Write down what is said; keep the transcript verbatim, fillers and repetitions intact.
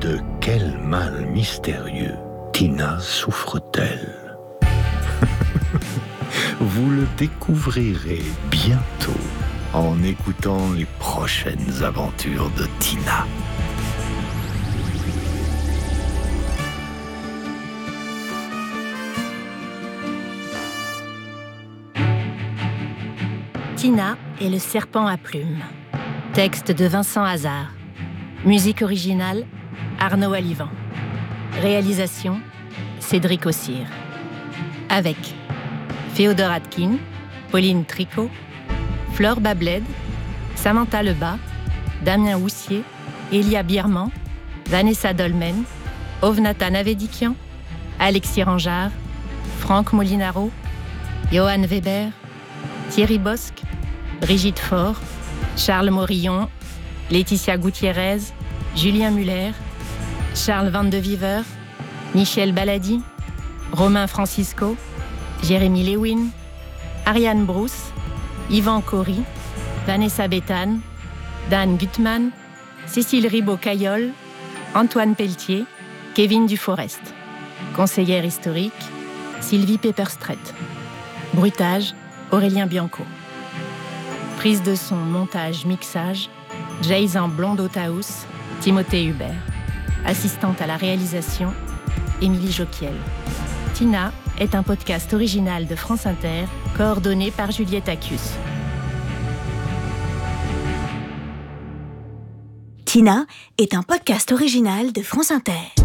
De quel mal mystérieux Tina souffre-t-elle? Vous le découvrirez bientôt en écoutant les prochaines aventures de Tina. Tina et le serpent à plumes. Texte de Vincent Hazard. Musique originale, Arnaud Alivan. Réalisation, Cédric Ossire. Avec Féodor Atkin, Pauline Tricot, Fleur Babled, Samantha Lebas, Damien Houssier, Elia Bierman, Vanessa Dolmen, Ovnatan Avedikian, Alexis Ranjard, Franck Molinaro, Johan Weber, Thierry Bosque, Brigitte Faure, Charles Morillon, Laetitia Gutiérrez, Julien Muller, Charles Van de Viver, Michel Baladi, Romain Francisco, Jérémy Lewin, Ariane Brousse, Yvan Cory, Vanessa Béthane, Dan Gutmann, Cécile Ribaud-Caillol, Antoine Pelletier, Kevin Duforest. Conseillère historique, Sylvie Pepperstret. Bruitage, Aurélien Bianco. Prise de son, montage, mixage, Jason Blondeau-Taous, Timothée Hubert. Assistante à la réalisation, Émilie Joquiel. Tina est un podcast original de France Inter, coordonné par Juliette Accus. Tina est un podcast original de France Inter.